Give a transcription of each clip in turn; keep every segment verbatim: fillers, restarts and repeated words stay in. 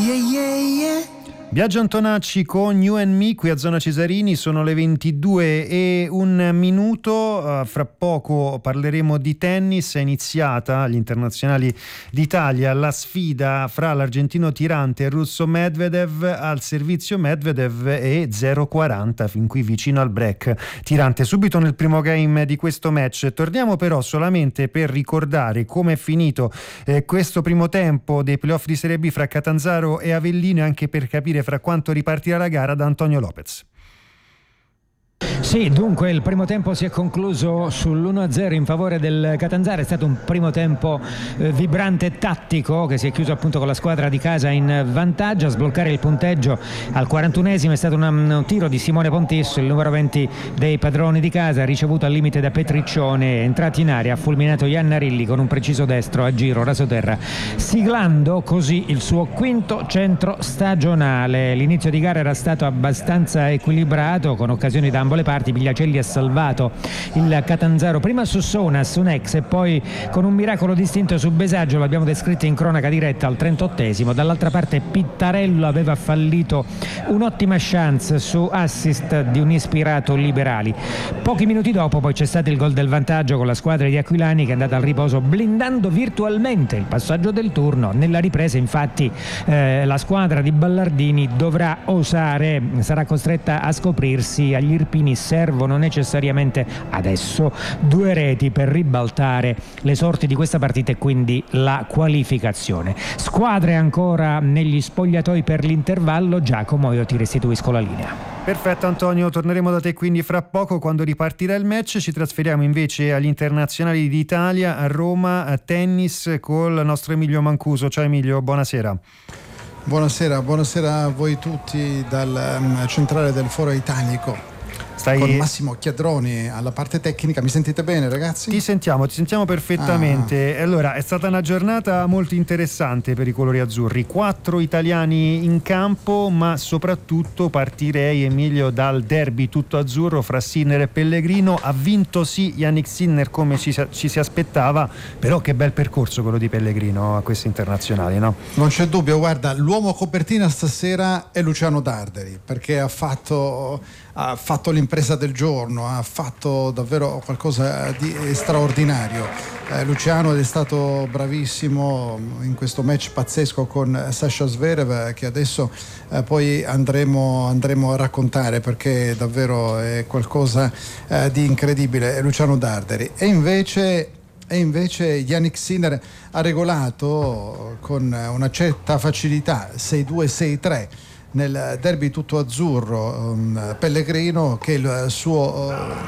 Yeah, yeah, yeah. Biagio Antonacci con You and Me qui a Zona Cesarini, sono le ventidue e un minuto, uh, fra poco parleremo di tennis. È iniziata agli internazionali d'Italia la sfida fra l'argentino tirante e il russo Medvedev. Al servizio Medvedev e zero quaranta fin qui vicino al break tirante subito nel primo game di questo match. Torniamo però solamente per ricordare come è finito eh, questo primo tempo dei playoff di Serie B fra Catanzaro e Avellino e anche per capire fra quanto ripartirà la gara da Antonio Lopez. Sì, dunque il primo tempo si è concluso sull'uno a zero in favore del Catanzaro. È stato un primo tempo eh, vibrante e tattico che si è chiuso appunto con la squadra di casa in vantaggio. A sbloccare il punteggio al quarantunesimo è stato una, un tiro di Simone Pontisso, il numero venti dei padroni di casa, ricevuto al limite da Petriccione, entrati in area, ha fulminato Iannarilli con un preciso destro a giro rasoterra, siglando così il suo quinto centro stagionale. L'inizio di gara era stato abbastanza equilibrato con occasioni da ambo le parti. Pigliacelli ha salvato il Catanzaro prima su Sona, su Nex e poi con un miracolo distinto su Besaggio, l'abbiamo descritto in cronaca diretta al trentottesimo. Dall'altra parte Pittarello aveva fallito un'ottima chance su assist di un ispirato Liberali. Pochi minuti dopo poi c'è stato il gol del vantaggio con la squadra di Aquilani che è andata al riposo blindando virtualmente il passaggio del turno. Nella ripresa infatti eh, la squadra di Ballardini dovrà osare, sarà costretta a scoprirsi. Agli irpini servono necessariamente adesso due reti per ribaltare le sorti di questa partita e quindi la qualificazione. Squadre ancora negli spogliatoi per l'intervallo. Giacomo, io ti restituisco la linea. Perfetto Antonio, torneremo da te quindi fra poco quando ripartirà il match. Ci trasferiamo invece agli internazionali d'Italia a Roma a tennis con il nostro Emilio Mancuso. Ciao Emilio, buonasera. Buonasera, buonasera a voi tutti dal um, centrale del Foro Italico. Stai... con Massimo Chiadroni alla parte tecnica. Mi sentite bene, ragazzi? Ti sentiamo, ti sentiamo perfettamente. Ah. Allora, è stata una giornata molto interessante per i colori azzurri. Quattro italiani in campo, ma soprattutto partirei, Emilio, dal derby tutto azzurro fra Sinner e Pellegrino. Ha vinto sì Yannick Sinner come ci, ci si aspettava, però che bel percorso quello di Pellegrino a questi internazionali, no? Non c'è dubbio, guarda, l'uomo copertina stasera è Luciano Darderi, perché ha fatto... ha fatto l'impresa del giorno, ha fatto davvero qualcosa di straordinario. eh, Luciano è stato bravissimo in questo match pazzesco con Sasha Zverev, che adesso eh, poi andremo, andremo a raccontare, perché davvero è qualcosa eh, di incredibile. È Luciano Darderi. E invece E invece Yannick Sinner ha regolato con una certa facilità sei due sei tre nel derby tutto azzurro um, Pellegrino, che il suo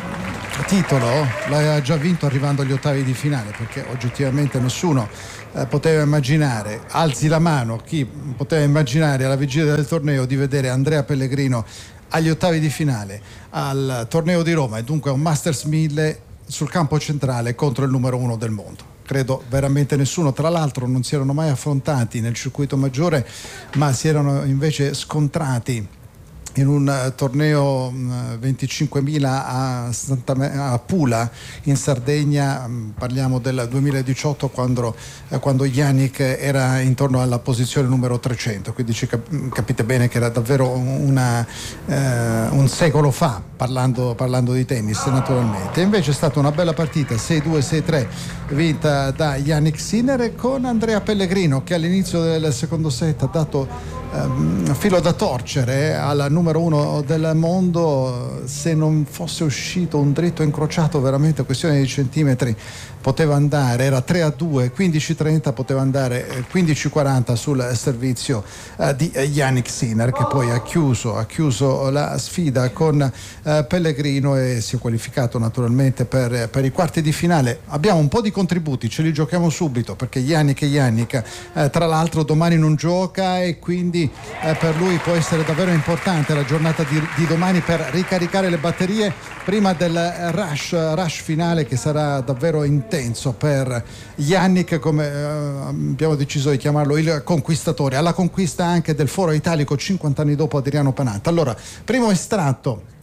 uh, titolo l'ha già vinto arrivando agli ottavi di finale, perché oggettivamente nessuno uh, poteva immaginare, alzi la mano chi poteva immaginare alla vigilia del torneo di vedere Andrea Pellegrino agli ottavi di finale al torneo di Roma, e dunque a un Masters mille sul campo centrale contro il numero uno del mondo. Credo veramente nessuno. Tra l'altro non si erano mai affrontati nel circuito maggiore, ma si erano invece scontrati in un torneo venticinquemila a, Santa, a Pula in Sardegna. Parliamo del duemiladiciotto, quando, quando Yannick era intorno alla posizione numero trecento, quindi ci cap- capite bene che era davvero una, eh, un secolo fa, parlando, parlando di tennis naturalmente. Invece è stata una bella partita sei due sei tre vinta da Yannick Sinner, con Andrea Pellegrino che all'inizio del secondo set ha dato Um, filo da torcere alla numero uno del mondo. Se non fosse uscito un dritto incrociato, veramente questione di centimetri, poteva andare, era tre a due, quindici trenta, poteva andare quindici quaranta sul servizio uh, di Yannick Sinner, che poi ha chiuso, ha chiuso la sfida con uh, Pellegrino e si è qualificato naturalmente per, per i quarti di finale. Abbiamo un po' di contributi, ce li giochiamo subito, perché Yannick e Yannick uh, tra l'altro domani non gioca, e quindi Eh, per lui può essere davvero importante la giornata di, di domani per ricaricare le batterie prima del rush, rush finale, che sarà davvero intenso per Yannick, come eh, abbiamo deciso di chiamarlo, il conquistatore, alla conquista anche del Foro Italico cinquanta anni dopo Adriano Panatta. Allora, primo estratto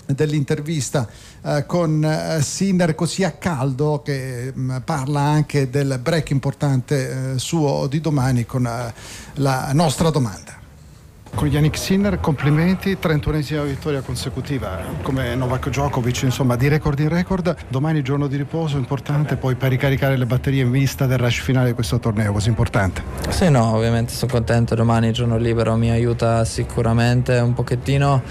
dell'intervista eh, con eh, Sinner, così a caldo, che mh, parla anche del break importante eh, suo di domani con eh, la nostra domanda. Con Jannik Sinner, complimenti, trentunesima vittoria consecutiva come Novak Djokovic, insomma di record in record. Domani giorno di riposo importante poi per ricaricare le batterie in vista del rush finale di questo torneo così importante. Sì, no, ovviamente sono contento, domani giorno libero mi aiuta sicuramente un pochettino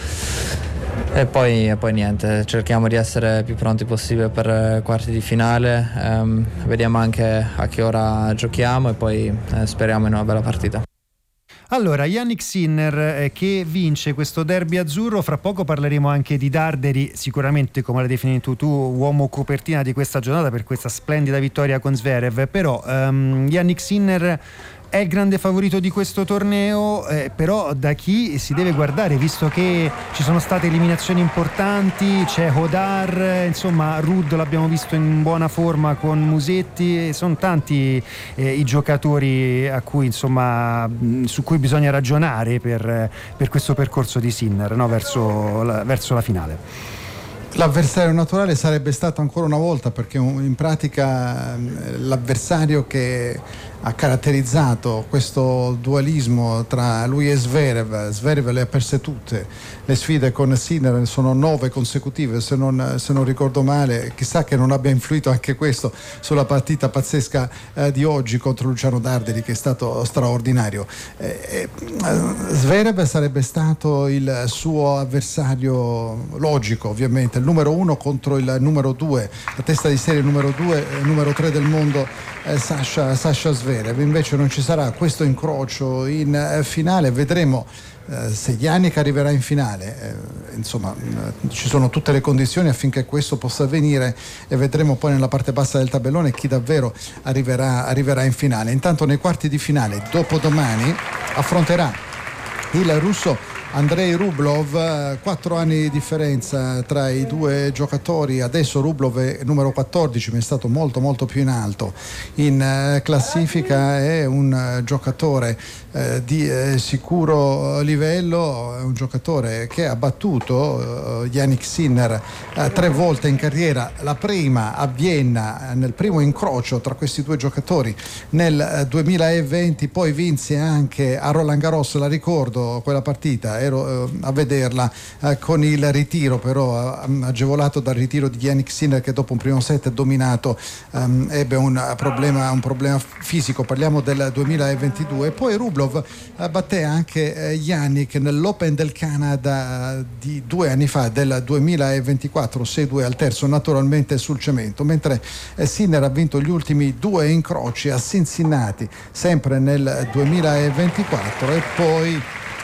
e poi, e poi niente, cerchiamo di essere più pronti possibile per quarti di finale, ehm, vediamo anche a che ora giochiamo e poi eh, speriamo in una bella partita. Allora, Jannik Sinner eh, che vince questo derby azzurro. Fra poco parleremo anche di Darderi, sicuramente, come l'hai definito tu, uomo copertina di questa giornata per questa splendida vittoria con Zverev. Però um, Jannik Sinner è il grande favorito di questo torneo, eh, però da chi si deve guardare, visto che ci sono state eliminazioni importanti, c'è Hodar, insomma Ruud l'abbiamo visto in buona forma con Musetti, sono tanti eh, i giocatori a cui, insomma, su cui bisogna ragionare per, per questo percorso di Sinner, no? verso, la, verso la finale. L'avversario naturale sarebbe stato ancora una volta, perché in pratica l'avversario che ha caratterizzato questo dualismo tra lui e Zverev, Zverev le ha perse tutte le sfide con Sinner, sono nove consecutive se non, se non ricordo male, chissà che non abbia influito anche questo sulla partita pazzesca eh, di oggi contro Luciano Darderi, che è stato straordinario. eh, eh, Zverev sarebbe stato il suo avversario logico, ovviamente il numero uno contro il numero due, la testa di serie numero due e numero tre del mondo, eh, Sasha, Sasha Zverev. Invece non ci sarà questo incrocio in eh, finale, vedremo eh, se Jannik arriverà in finale, eh, insomma eh, ci sono tutte le condizioni affinché questo possa avvenire, e vedremo poi nella parte bassa del tabellone chi davvero arriverà, arriverà in finale. Intanto nei quarti di finale dopodomani affronterà il russo Andrei Rublev, quattro anni di differenza tra i due giocatori. Adesso Rublev è numero quattordici, ma è stato molto molto più in alto in classifica, è un giocatore eh, di eh, sicuro livello, è un giocatore che ha battuto eh, Jannik Sinner eh, tre volte in carriera, la prima a Vienna nel primo incrocio tra questi due giocatori nel eh, duemilaventi, poi vinse anche a Roland Garros, la ricordo quella partita, ero eh, a vederla eh, con il ritiro però eh, agevolato dal ritiro di Jannik Sinner, che dopo un primo set dominato ehm, ebbe un problema, un problema fisico, parliamo del duemilaventidue. Poi Rublev eh, batté anche eh, Jannik nell'Open del Canada di due anni fa, del duemilaventiquattro, sei due al terzo, naturalmente sul cemento, mentre eh, Sinner ha vinto gli ultimi due incroci a Cincinnati sempre nel duemilaventiquattro e poi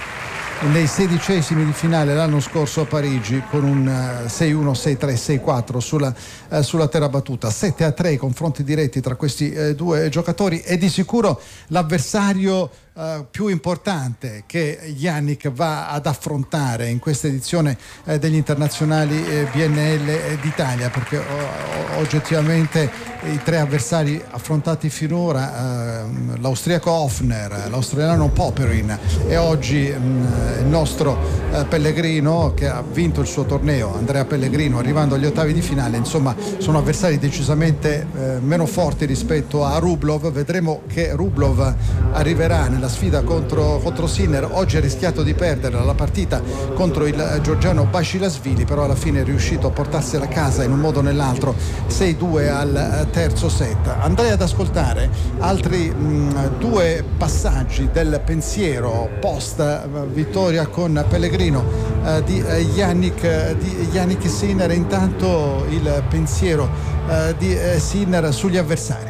nei sedicesimi di finale l'anno scorso a Parigi con un sei uno, sei tre, sei quattro sulla, eh, sulla terra battuta. Sette a tre i confronti diretti tra questi eh, due giocatori, e di sicuro l'avversario Uh, più importante che Jannik va ad affrontare in questa edizione eh, degli internazionali eh, B N L d'Italia, perché oh, oggettivamente i tre avversari affrontati finora, eh, l'austriaco Hofner, l'australiano Popperin e oggi mh, il nostro eh, Pellegrino, che ha vinto il suo torneo, Andrea Pellegrino, arrivando agli ottavi di finale, insomma sono avversari decisamente eh, meno forti rispetto a Rublev. Vedremo che Rublev arriverà nella la sfida contro, contro Sinner. Oggi ha rischiato di perdere la partita contro il georgiano Basilashvili, però alla fine è riuscito a portarsela a casa in un modo o nell'altro, sei due al terzo set. Andrei ad ascoltare altri mh, due passaggi del pensiero post vittoria con Pellegrino eh, di, eh, Jannik, di Jannik Sinner. Intanto il pensiero eh, di eh, Sinner sugli avversari.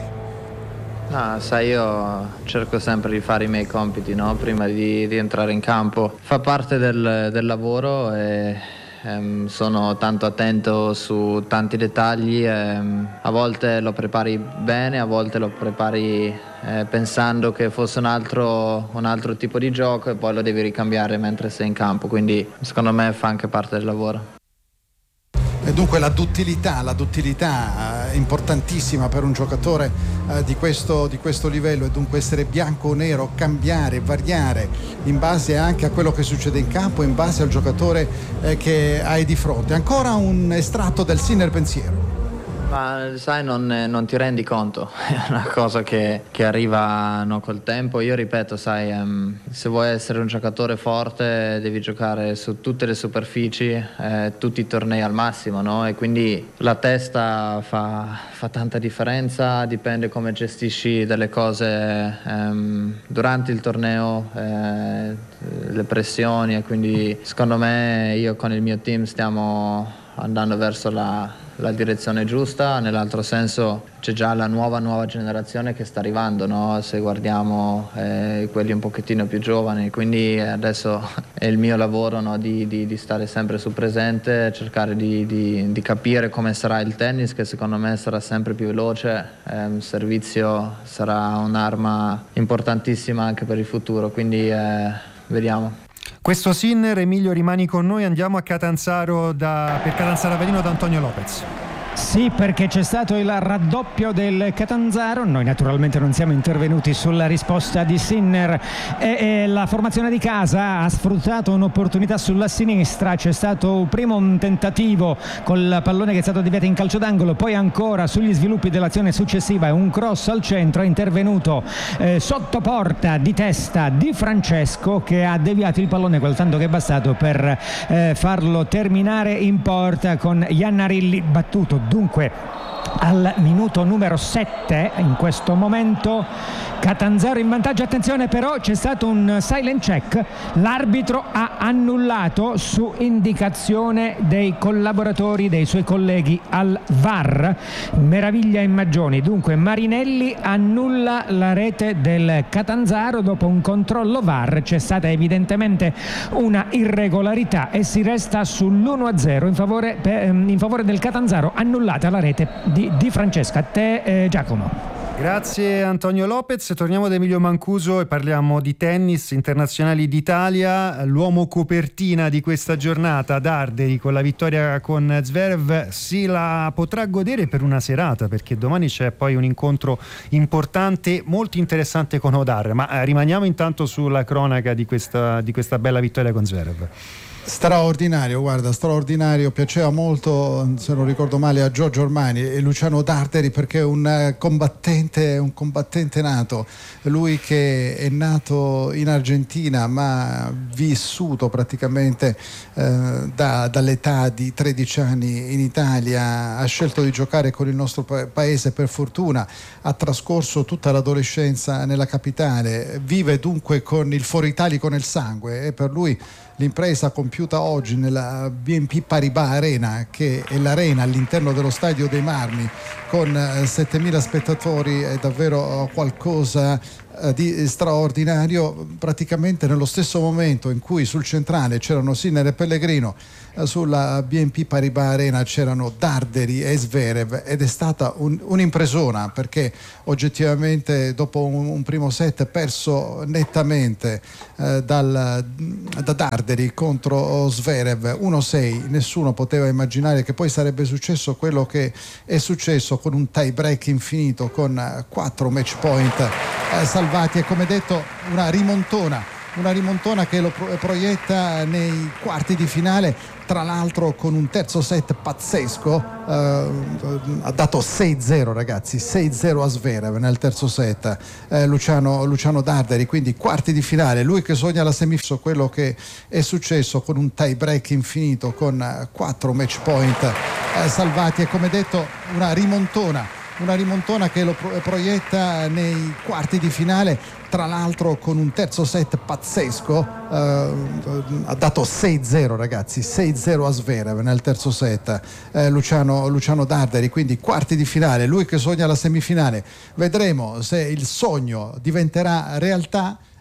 Ah, sai, io cerco sempre di fare i miei compiti, no? Prima di, di entrare in campo. Fa parte del, del lavoro e ehm, sono tanto attento su tanti dettagli. Ehm, a volte lo prepari bene, a volte lo prepari eh, pensando che fosse un altro, un altro tipo di gioco e poi lo devi ricambiare mentre sei in campo. Quindi secondo me fa anche parte del lavoro. E dunque la duttilità, la duttilità importantissima per un giocatore eh, di, questo, di questo livello, e dunque essere bianco o nero, cambiare, variare in base anche a quello che succede in campo, in base al giocatore eh, che hai di fronte. Ancora un estratto del Sinner pensiero. Ma sai, non, non ti rendi conto, è una cosa che, che arriva no, col tempo. Io ripeto, sai, um, se vuoi essere un giocatore forte devi giocare su tutte le superfici, eh, tutti i tornei al massimo, no? E quindi la testa fa, fa tanta differenza, dipende come gestisci delle cose um, durante il torneo, eh, le pressioni, e quindi secondo me io con il mio team stiamo andando verso la la direzione giusta. Nell'altro senso c'è già la nuova nuova generazione che sta arrivando, no? Se guardiamo eh, quelli un pochettino più giovani, quindi adesso è il mio lavoro, no? di, di, di stare sempre sul presente, cercare di, di, di capire come sarà il tennis, che secondo me sarà sempre più veloce, eh, il servizio sarà un'arma importantissima anche per il futuro, quindi eh, vediamo. Questo Sinner, Emilio, rimani con noi, andiamo a Catanzaro da, per Catanzaro Avellino da Antonio Lopez. Sì, perché c'è stato il raddoppio del Catanzaro. Noi naturalmente non siamo intervenuti sulla risposta di Sinner e, e la formazione di casa ha sfruttato un'opportunità sulla sinistra. C'è stato un primo un tentativo col pallone che è stato deviato in calcio d'angolo, poi ancora sugli sviluppi dell'azione successiva un cross al centro, è intervenuto eh, sotto porta di testa Di Francesco, che ha deviato il pallone quel tanto che è bastato per eh, farlo terminare in porta con Iannarilli battuto. Dunque al minuto numero sette in questo momento Catanzaro in vantaggio. Attenzione però, c'è stato un silent check, l'arbitro ha annullato su indicazione dei collaboratori, dei suoi colleghi al V A R, meraviglia in Maggioni. Dunque Marinelli annulla la rete del Catanzaro dopo un controllo V A R, c'è stata evidentemente una irregolarità e si resta sull'uno a zero in favore, in favore del Catanzaro, annullata la rete di, di Francesca. A te eh, Giacomo. Grazie Antonio Lopez. Torniamo da Emilio Mancuso e parliamo di tennis, internazionali d'Italia. L'uomo copertina di questa giornata, Darderi, con la vittoria con Zverev, si la potrà godere per una serata, perché domani c'è poi un incontro importante, molto interessante con Odar. Ma rimaniamo intanto sulla cronaca di questa, di questa bella vittoria con Zverev. Straordinario, guarda, straordinario, piaceva molto, se non ricordo male, a Giorgio Ormani e Luciano Darderi, perché è un combattente, un combattente nato, lui che è nato in Argentina ma vissuto praticamente eh, da, dall'età di tredici anni in Italia, ha scelto di giocare con il nostro paese, per fortuna ha trascorso tutta l'adolescenza nella capitale, vive dunque con il fuoritalico nel sangue, e per lui l'impresa compiuta oggi nella B N P Paribas Arena, che è l'arena all'interno dello Stadio dei Marmi con settemila spettatori, è davvero qualcosa di straordinario. Praticamente nello stesso momento in cui sul centrale c'erano Sinner e Pellegrino, sulla B N P Paribas Arena c'erano Darderi e Zverev, ed è stata un, un'impresona, perché oggettivamente dopo un, un primo set perso nettamente eh, dal, da Darderi contro Zverev uno sei, nessuno poteva immaginare che poi sarebbe successo quello che è successo, con un tie break infinito, con quattro match point eh, salvati, e come detto una rimontona una rimontona che lo proietta nei quarti di finale, tra l'altro con un terzo set pazzesco, eh, ha dato sei zero, ragazzi, sei zero a Zverev nel terzo set, eh, Luciano, Luciano Darderi, quindi quarti di finale, lui che sogna la semifinale, quello che è successo con un tie break infinito, con quattro match point eh, salvati, e come detto una rimontona una rimontona che lo proietta nei quarti di finale, tra l'altro con un terzo set pazzesco, eh, ha dato sei zero, ragazzi, sei zero a Zverev nel terzo set, eh, Luciano, Luciano Darderi, quindi quarti di finale, lui che sogna la semifinale. Vedremo se il sogno diventerà realtà.